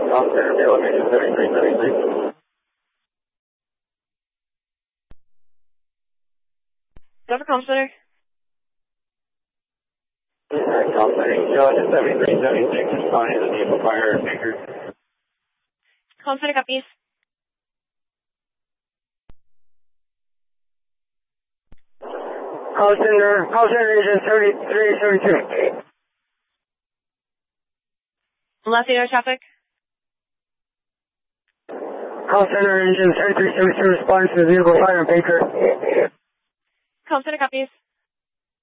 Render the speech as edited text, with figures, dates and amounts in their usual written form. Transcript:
Call center, location 7373. Denver Comm Center. Call center, Georgia 7376, responding to the vehicle fire at Baker. Comm Center copies. Call center agent 7372. Left radar traffic. Call center engine 3372 responding to the vehicle fire at Baker. Comm Center copies.